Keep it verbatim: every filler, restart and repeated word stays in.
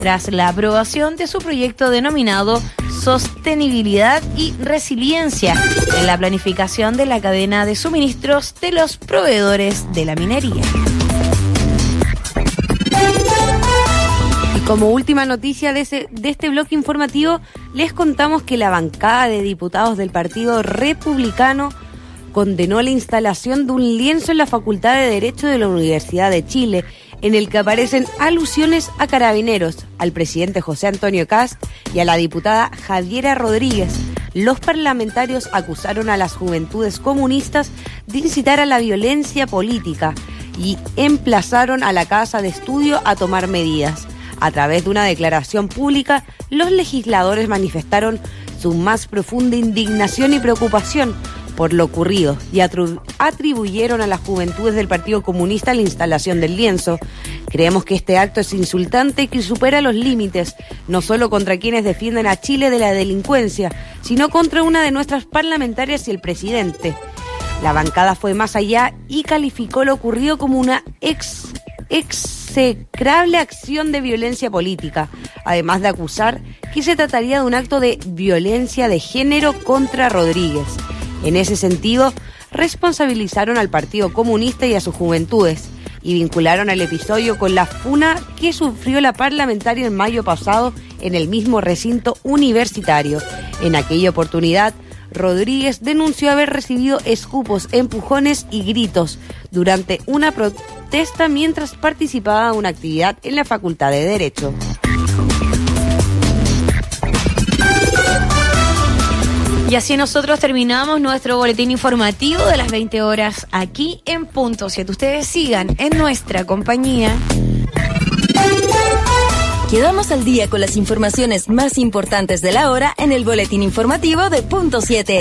tras la aprobación de su proyecto denominado Sostenibilidad y Resiliencia en la planificación de la cadena de suministros de los proveedores de la minería. Y como última noticia de, ese, de este bloque informativo, les contamos que la bancada de diputados del Partido Republicano condenó la instalación de un lienzo en la Facultad de Derecho de la Universidad de Chile, en el que aparecen alusiones a carabineros, al presidente José Antonio Kast y a la diputada Javiera Rodríguez. Los parlamentarios acusaron a las juventudes comunistas de incitar a la violencia política y emplazaron a la Casa de Estudio a tomar medidas. A través de una declaración pública, los legisladores manifestaron su más profunda indignación y preocupación por lo ocurrido y atribuyeron a las juventudes del Partido Comunista la instalación del lienzo. Creemos que este acto es insultante y que supera los límites, no solo contra quienes defienden a Chile de la delincuencia, sino contra una de nuestras parlamentarias y el presidente. La bancada fue más allá y calificó lo ocurrido como una ex, execrable acción de violencia política, además de acusar que se trataría de un acto de violencia de género contra Rodríguez. En ese sentido, responsabilizaron al Partido Comunista y a sus juventudes y vincularon el episodio con la funa que sufrió la parlamentaria en mayo pasado en el mismo recinto universitario. En aquella oportunidad, Rodríguez denunció haber recibido escupos, empujones y gritos durante una protesta mientras participaba en una actividad en la Facultad de Derecho. Y así nosotros terminamos nuestro boletín informativo de las veinte horas aquí en Punto siete. Ustedes sigan en nuestra compañía. Quedamos al día con las informaciones más importantes de la hora en el boletín informativo de Punto siete.